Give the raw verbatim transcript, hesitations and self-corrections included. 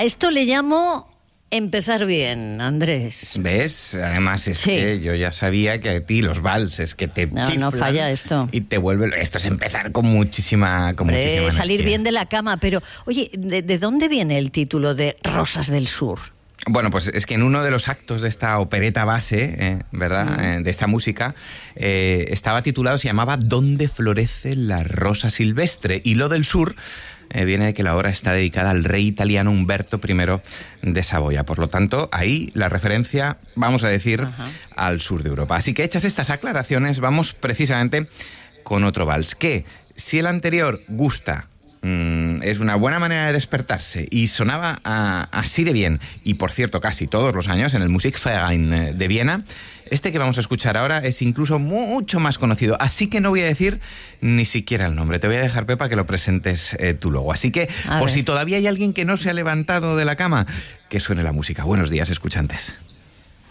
A esto le llamo empezar bien, Andrés. ¿Ves? Además es Sí. que yo ya sabía que a ti los valses que te No, chiflan no falla esto. y te vuelve... Esto es empezar con muchísima, con Hombre, muchísima salir energía. bien de la cama. Pero, oye, ¿de, de dónde viene el título de Rosas del Sur? Bueno, pues es que en uno de los actos de esta opereta base, eh, ¿verdad?, Mm. eh, de esta música, eh, estaba titulado, se llamaba ¿Dónde florece la rosa silvestre? Y lo del sur eh, viene de que la obra está dedicada al rey italiano Humberto primero de Saboya. Por lo tanto, ahí la referencia, vamos a decir, Ajá. al sur de Europa. Así que hechas estas aclaraciones, vamos precisamente con otro vals, que si el anterior gusta... es una buena manera de despertarse y sonaba a, así de bien, y por cierto casi todos los años en el Musikverein de Viena. Este que vamos a escuchar ahora es incluso mucho más conocido, así que no voy a decir ni siquiera el nombre, te voy a dejar, Pepa, que lo presentes eh, tú luego. Así que A por ver. si todavía hay alguien que no se ha levantado de la cama, que suene la música. Buenos días, escuchantes.